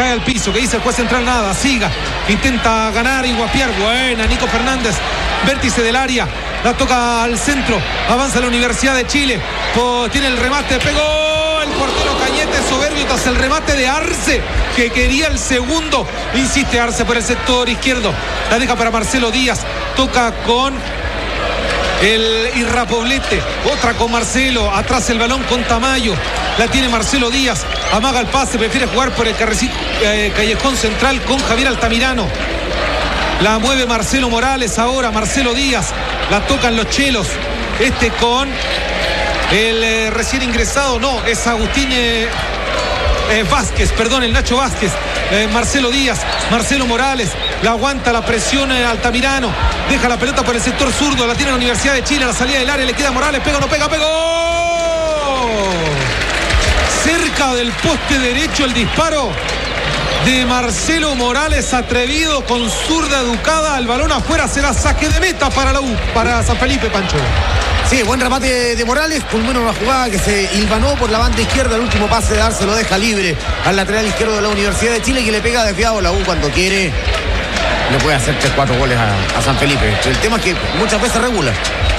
cae al piso. Que dice el juez central, nada, siga. Intenta ganar y guapiar. Buena, Nico Fernández. Vértice del área. La toca al centro. Avanza la Universidad de Chile. Tiene el remate. Pegó el portero Cañete, soberbio tras el remate de Arce, que quería el segundo. Insiste Arce por el sector izquierdo. La deja para Marcelo Díaz. Toca con el Irrapoblete. Otra con Marcelo. Atrás el balón con Tamayo. La tiene Marcelo Díaz. Amaga el pase. Prefiere jugar por el callejón central con Javier Altamirano. La mueve Marcelo Morales ahora. Marcelo Díaz. La tocan los chelos. Con el recién ingresado. No, es Agustín Vázquez. Perdón, el Nacho Vázquez. Marcelo Díaz. Marcelo Morales. La aguanta la presión Altamirano. Deja la pelota por el sector zurdo. La tiene la Universidad de Chile. A la salida del área le queda Morales. Pega o no pega. ¡Pegó! Cerca del poste derecho el disparo de Marcelo Morales, atrevido con zurda educada. El balón afuera, será saque de meta para la U, para San Felipe, Pancho. Sí, buen remate de Morales, culminó una jugada que se hilvanó por la banda izquierda. El último pase de Arce lo deja libre al lateral izquierdo de la Universidad de Chile, que le pega desviado a la U cuando quiere. Le puede hacer 3-4 goles a San Felipe. El tema es que muchas veces regula.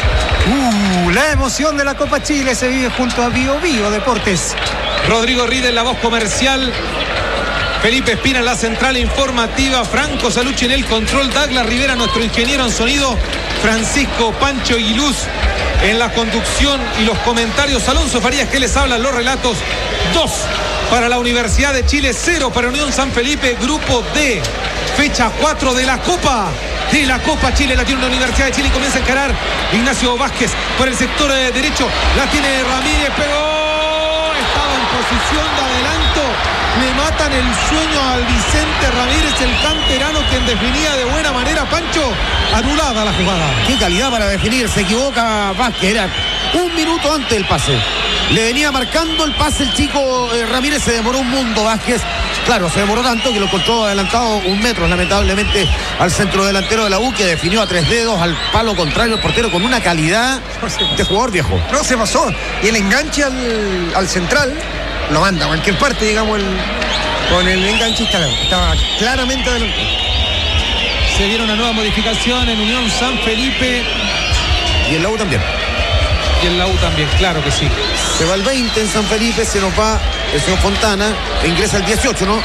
La emoción de la Copa Chile se vive junto a Bio Bio Deportes. Rodrigo Ride en la voz comercial. Felipe Espina en la central informativa. Franco Salucci en el control. Douglas Rivera, nuestro ingeniero en sonido. Francisco Pancho Aguiluz en la conducción y los comentarios. Alonso Farías que les habla, los relatos. 2 para la Universidad de Chile, 0 para Unión San Felipe. Grupo D, fecha 4 de la Copa Chile. La tiene la Universidad de Chile y comienza a encarar Ignacio Vázquez por el sector derecho. La tiene Ramírez, pegó. Estaba en posición de adelanto. Le matan el sueño al Vicente Ramírez, el canterano, quien definía de buena manera. Pancho, anulada la jugada. Qué calidad para definir. Se equivoca Vázquez. Era un minuto antes del pase. Le venía marcando el pase el chico Ramírez. Se demoró un mundo Vázquez. Claro, se demoró tanto que lo encontró adelantado 1 metro, lamentablemente, al centro delantero de la U, que definió a 3 dedos al palo contrario el portero con una calidad de jugador viejo. No se pasó. Y el enganche al central lo manda a cualquier parte, digamos, con el enganche estaba claramente adelantado. Se viene una nueva modificación en Unión San Felipe. Y en la U también. Y en la U también, claro que sí. Se va el 20 en San Felipe, se nos va el señor Fontana, e ingresa el 18, ¿no?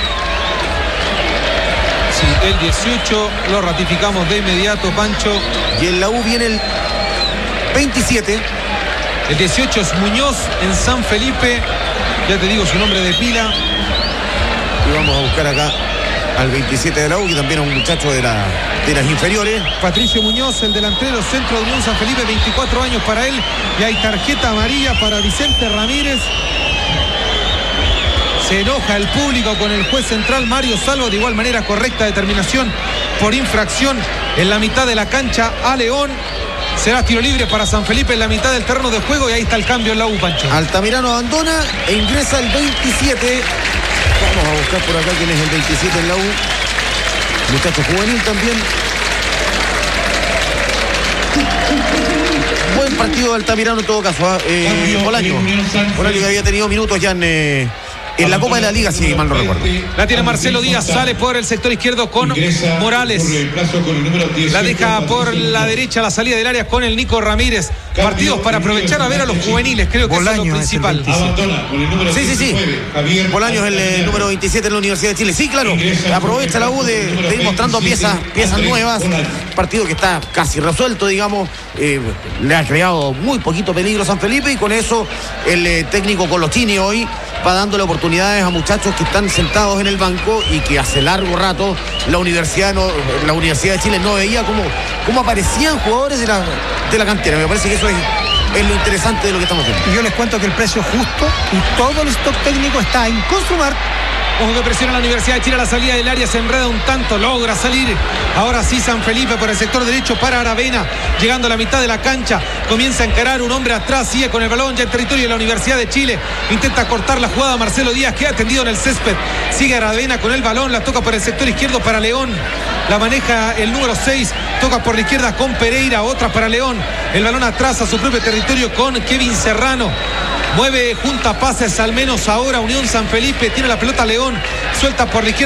Sí, el 18 lo ratificamos de inmediato, Pancho. Y en la U viene el 27. El 18 es Muñoz en San Felipe. Ya te digo su nombre de pila. Y vamos a buscar acá al 27 de la U, que también es un muchacho de las inferiores. Patricio Muñoz, el delantero centro de Unión San Felipe, 24 años para él. Y hay tarjeta amarilla para Vicente Ramírez. Se enoja el público con el juez central Mario Salvo. De igual manera, correcta determinación por infracción en la mitad de la cancha a León. Será tiro libre para San Felipe en la mitad del terreno de juego. Y ahí está el cambio en la U, Pancho. Altamirano abandona e ingresa el 27. Vamos a buscar por acá quién es el 27 en la U. Muchacho juvenil también. Buen partido de Altamirano en todo caso. Bolaño que había tenido minutos ya en la Copa de la Liga, si mal no recuerdo. La tiene Marcelo Díaz, sale por el sector izquierdo con Morales. La deja por la derecha, la salida del área con el Nico Ramírez. Partidos para aprovechar a ver a los juveniles, creo que eso es lo principal. Sí. Bolaño es el número 27 en la Universidad de Chile. Sí, claro. Aprovecha la U de ir mostrando piezas nuevas. Partido que está casi resuelto, digamos. Le ha creado muy poquito peligro a San Felipe, y con eso el técnico Colochini hoy va dándole oportunidades a muchachos que están sentados en el banco y que hace largo rato la Universidad de Chile no veía cómo aparecían jugadores de la cantera. Me parece que eso es lo interesante de lo que estamos viendo. Y yo les cuento que el precio es justo y todo el stock técnico está en Consumar. Ojo que presiona la Universidad de Chile a la salida del área, se enreda un tanto, logra salir. Ahora sí San Felipe por el sector derecho para Aravena, llegando a la mitad de la cancha, comienza a encarar un hombre atrás, sigue con el balón ya en territorio de la Universidad de Chile, intenta cortar la jugada Marcelo Díaz, queda tendido en el césped, sigue Aravena con el balón, la toca por el sector izquierdo para León, la maneja el número 6, toca por la izquierda con Pereira, otra para León, el balón atrás a su propio territorio con Kevin Serrano. Mueve, junta pases al menos ahora Unión San Felipe, tiene la pelota León, suelta por la izquierda.